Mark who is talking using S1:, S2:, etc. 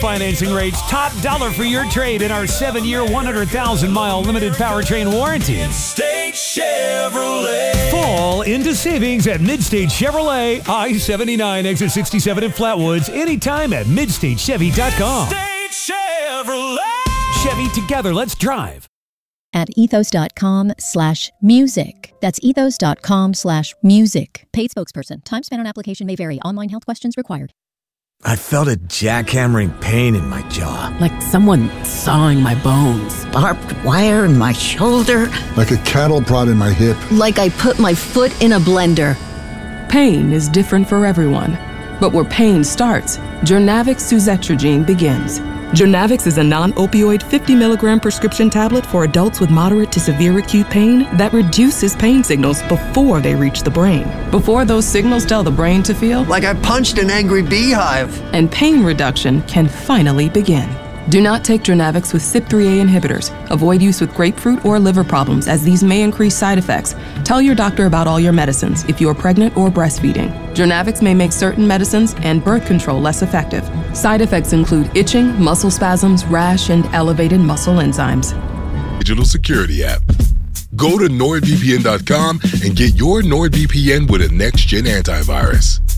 S1: Financing rates top dollar for your trade in our 7-year, 100,000-mile limited powertrain warranty.
S2: Midstate Chevrolet.
S1: Fall into savings at Midstate Chevrolet, I-79, exit 67 in Flatwoods. Anytime at MidstateChevy.com.
S2: Midstate Chevrolet.
S1: Chevy, together, let's drive.
S3: At ethos.com/music. That's ethos.com/music. Paid spokesperson. Time spent on application may vary. Online health questions required.
S4: I felt a jackhammering pain in my jaw.
S5: Like someone sawing my bones.
S6: Barbed wire in my shoulder.
S7: Like a cattle prod in my hip.
S6: Like I put my foot in a blender.
S5: Pain is different for everyone. But where pain starts, Journavx suzetrigine begins. Journavx is a non-opioid 50-milligram prescription tablet for adults with moderate to severe acute pain that reduces pain signals before they reach the brain. Before those signals tell the brain to feel
S8: like I punched an angry beehive.
S5: And pain reduction can finally begin. Do not take Journavx with CYP3A inhibitors. Avoid use with grapefruit or liver problems, as these may increase side effects. Tell your doctor about all your medicines if you are pregnant or breastfeeding. Journavx may make certain medicines and birth control less effective. Side effects include itching, muscle spasms, rash, and elevated muscle enzymes.
S9: Digital security app. Go to NordVPN.com and get your NordVPN with a next-gen antivirus.